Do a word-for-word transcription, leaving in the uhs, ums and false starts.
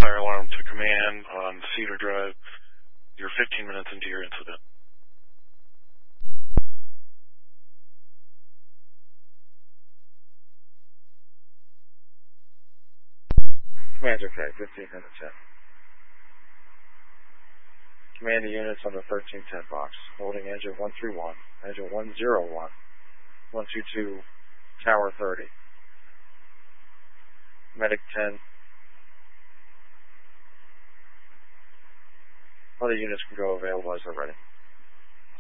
fire alarm to command on Cedar Drive. You're fifteen minutes into your incident. Commander K, fifteen minutes in. Command the units on the thirteen ten box. Holding engine one three one, engine one zero one, one two two, Tower thirty. Medic ten. Other units can go available as they're ready.